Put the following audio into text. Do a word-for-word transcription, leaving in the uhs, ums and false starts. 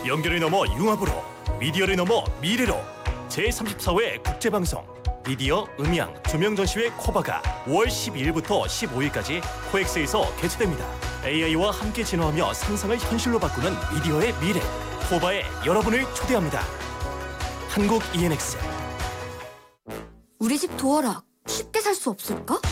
연결을 넘어 융합으로, 미디어를 넘어 미래로 제삼십사 회 국제방송 미디어 음향 조명전시회 코바가 오월 십이일부터 십오일까지 코엑스에서 개최됩니다. 에이아이와 함께 진화하며 상상을 현실로 바꾸는 미디어의 미래, 코바에 여러분을 초대합니다. 한국 이엔엑스. 우리 집 도어락 쉽게 살 수 없을까?